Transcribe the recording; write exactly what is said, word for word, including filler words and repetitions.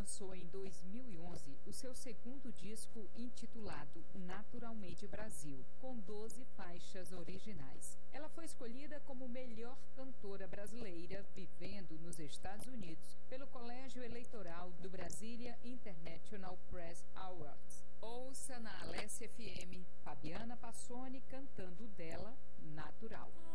lançou em dois mil e onze o seu segundo disco intitulado Naturalmente Brasil, com doze faixas originais. Ela foi escolhida como melhor cantora brasileira vivendo nos Estados Unidos pelo Colégio Eleitoral do Brasília International Press Awards. Ouça na Alessia F M, Fabiana Passoni cantando dela Natural.